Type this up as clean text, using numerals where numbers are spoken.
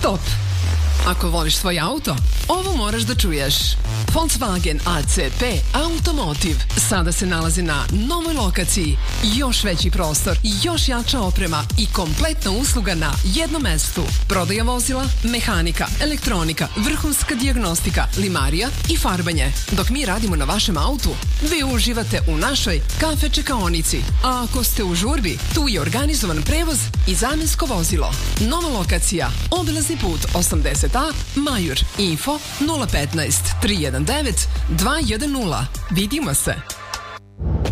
Stop! Ako voliš svoj auto, ovo moraš da čuješ. Volkswagen ACP Automotive sada se nalazi na novoj lokaciji. Još veći prostor, još jača oprema i kompletna usluga na jednom mestu. Prodaja vozila, mehanika, elektronika, vrhunska dijagnostika, limarija i farbanje. Dok mi radimo na vašem autu, vi uživate u našoj kafe čekaonici. A ako ste u žurbi, tu je organizovan prevoz i zamjensko vozilo. Nova lokacija, obilazni put 80A, Majur, info 015 319 210. Vidimo se!